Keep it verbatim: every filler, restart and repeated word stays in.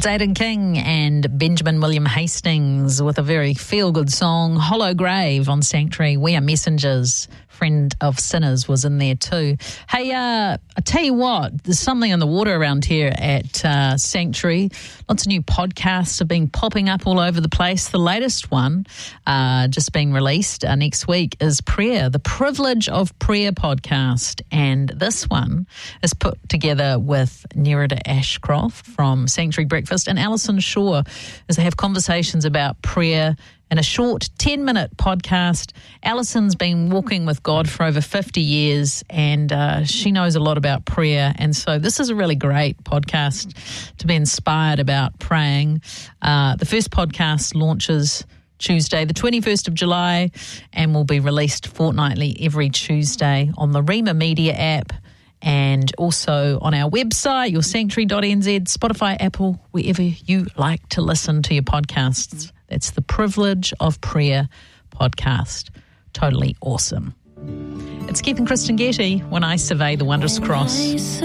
It's Aidan King and Benjamin William Hastings with a very feel-good song, Hollow Grave, on Sanctuary. We Are Messengers. Friend of Sinners was in there too. Hey, uh, I tell you what, there's something in the water around here at uh, Sanctuary. Lots of new podcasts have been popping up all over the place. The latest one, uh, just being released uh, next week, is Prayer, the Privilege of Prayer podcast. And this one is put together with Nerida Ashcroft from Sanctuary Breakfast and Alison Shaw, as they have conversations about prayer in a short ten-minute podcast. Alison's been walking with God for over fifty years, and uh, she knows a lot about prayer. And so this is a really great podcast to be inspired about praying. Uh, the first podcast launches Tuesday, the twenty-first of July, and will be released fortnightly every Tuesday on the Rima Media app, and also on our website, your sanctuary dot n z, Spotify, Apple, wherever you like to listen to your podcasts. It's the Privilege of Prayer podcast. Totally awesome. It's Keith and Kristen Getty when I survey the wondrous cross.